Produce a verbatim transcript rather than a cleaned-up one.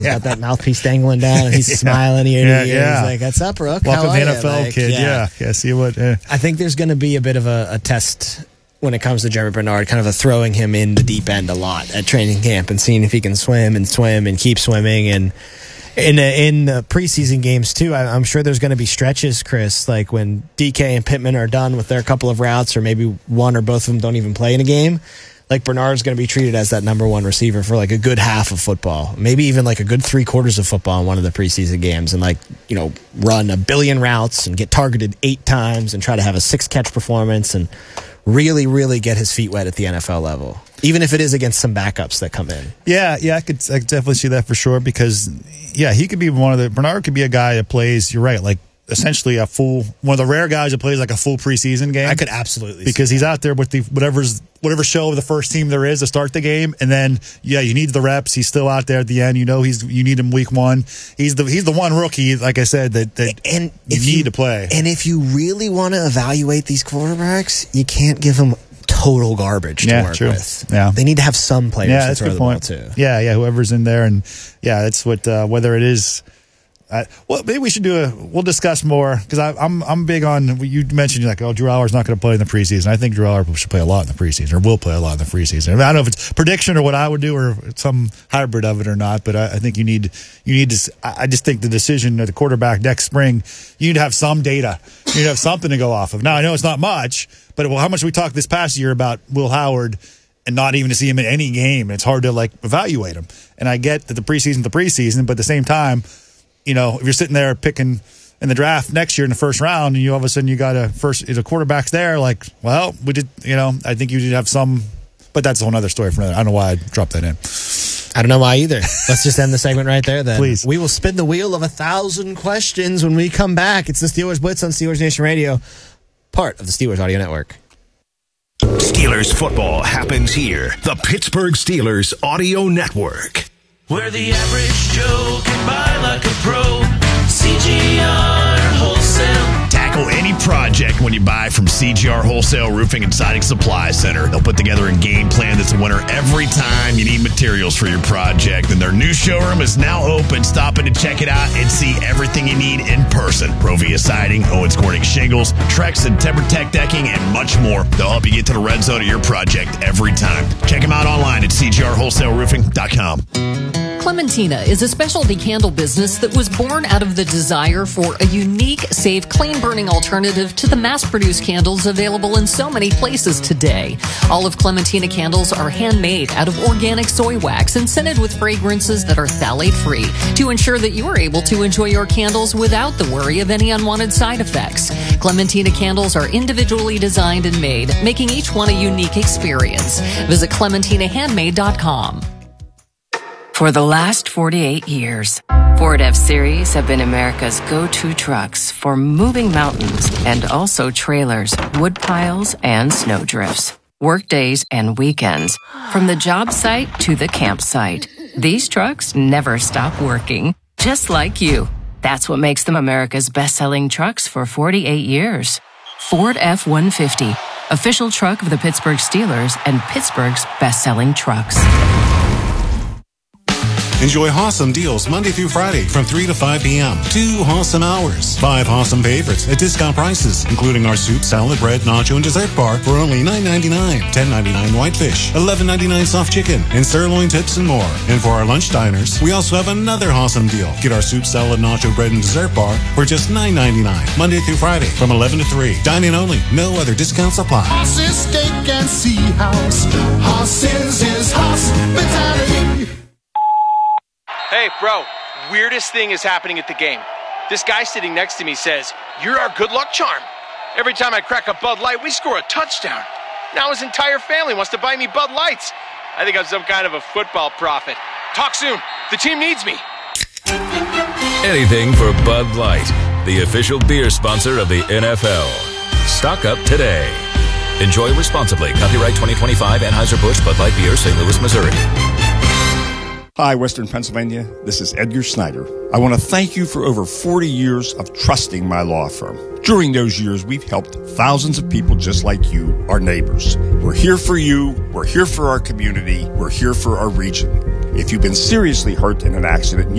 Yeah. Got that mouthpiece dangling down, and he's yeah. smiling ear yeah, to ear. Yeah. He's like, "What's up, Rook? Welcome How to are the N F L, you? Like, kid." Yeah. yeah, yeah. See what? Uh, I think there's going to be a bit of a, a test when it comes to Jeremy Bernard, kind of a throwing him in the deep end a lot at training camp and seeing if he can swim and swim and keep swimming. And in in the preseason games too, I, I'm sure there's going to be stretches, Chris, like when D K and Pittman are done with their couple of routes, or maybe one or both of them don't even play in a game. Like Bernard's going to be treated as that number one receiver for like a good half of football, maybe even like a good three quarters of football in one of the preseason games, and like, you know, run a billion routes and get targeted eight times and try to have a six catch performance and really, really get his feet wet at the N F L level, even if it is against some backups that come in. Yeah, yeah, I could, I could definitely see that for sure because, yeah, he could be one of the, Bernard could be a guy that plays, you're right, like essentially a full, one of the rare guys that plays like a full preseason game. I could absolutely because see he's that. out there with the whatever's whatever show of the first team there is to start the game, and then yeah, you need the reps. He's still out there at the end. You know, he's you need him week one. He's the he's the one rookie, like I said, that that and you if need you, to play. And if you really want to evaluate these quarterbacks, you can't give them total garbage to yeah, work true. with. Yeah, they need to have some players yeah, to that's throw a good the point. ball to. Yeah, yeah, whoever's in there, and yeah, that's what uh, whether it is. Uh, well, maybe we should do a. We'll discuss more because I'm I'm big on. You mentioned like, oh, Drew Aller's not going to play in the preseason. I think Drew Aller should play a lot in the preseason, or will play a lot in the preseason. I, mean, I don't know if it's prediction or what I would do, or some hybrid of it or not. But I, I think you need you need to. I just think the decision of the quarterback next spring, you need to have some data. You need to have something to go off of. Now I know it's not much, but well, how much we talked this past year about Will Howard. And not even to see him in any game. It's hard to like evaluate him. And I get that the preseason's the preseason, but at the same time, you know, if you're sitting there picking in the draft next year in the first round, and you all of a sudden you got a first, the quarterback's there, like, well, we did, you know, I think you did have some, but that's a whole other story for another. I don't know why I dropped that in. I don't know why either. Let's just end the segment right there then. Please. We will spin the wheel of a thousand questions when we come back. It's the Steelers Blitz on Steelers Nation Radio, part of the Steelers Audio Network. Steelers football happens here. The Pittsburgh Steelers Audio Network. Where the average Joe can buy like a pro. C G R Wholesale. Tackle any project when you buy from C G R Wholesale Roofing and Siding Supply Center. They'll put together a game plan that's a winner every time you need materials for your project. And their new showroom is now open. Stop in to check it out and see everything you need in person. Provia Siding, Owens Corning Shingles, Trex and TimberTech Decking, and much more. They'll help you get to the red zone of your project every time. Check them out online at c g r wholesale roofing dot com. Clementina is a specialty candle business that was born out of the desire for a unique, safe, clean-burning alternative to the mass-produced candles available in so many places today. All of Clementina candles are handmade out of organic soy wax and scented with fragrances that are phthalate-free to ensure that you are able to enjoy your candles without the worry of any unwanted side effects. Clementina candles are individually designed and made, making each one a unique experience. Visit clementina handmade dot com. For the last forty-eight years, Ford F-Series have been America's go-to trucks for moving mountains and also trailers, wood piles, and snow drifts. Workdays and weekends, from the job site to the campsite. These trucks never stop working, just like you. That's what makes them America's best-selling trucks for forty-eight years. Ford F one fifty, official truck of the Pittsburgh Steelers and Pittsburgh's best-selling trucks. Enjoy awesome deals Monday through Friday from three to five p.m. Two awesome hours. Five awesome favorites at discount prices, including our soup, salad, bread, nacho, and dessert bar for only nine ninety-nine, ten ninety-nine whitefish, eleven ninety-nine soft chicken, and sirloin tips and more. And for our lunch diners, we also have another awesome deal. Get our soup, salad, nacho, bread, and dessert bar for just nine ninety-nine, Monday through Friday from eleven to three. Dine-in only. No other discounts apply. Horses, steak, and sea house. Horses is hospitality. Hey, bro, weirdest thing is happening at the game. This guy sitting next to me says, "You're our good luck charm." Every time I crack a Bud Light, we score a touchdown. Now his entire family wants to buy me Bud Lights. I think I'm some kind of a football prophet. Talk soon. The team needs me. Anything for Bud Light, the official beer sponsor of the N F L. Stock up today. Enjoy responsibly. Copyright twenty twenty-five Anheuser-Busch Bud Light Beer, Saint Louis, Missouri. Hi, Western Pennsylvania. This is Edgar Snyder. I want to thank you for over forty years of trusting my law firm. During those years, we've helped thousands of people just like you, our neighbors. We're here for you. We're here for our community. We're here for our region. If you've been seriously hurt in an accident and you